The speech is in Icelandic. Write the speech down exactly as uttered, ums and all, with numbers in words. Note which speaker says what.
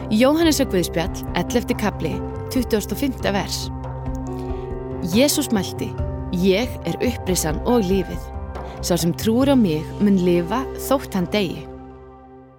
Speaker 1: Jóhannesar guðspjall, ellefti kafli, tuttugasta og fimmta vers. Jesús mælti: Ég er upprisan og lífið. Sá sem trúir á mig mun lifa þótt hann deyi.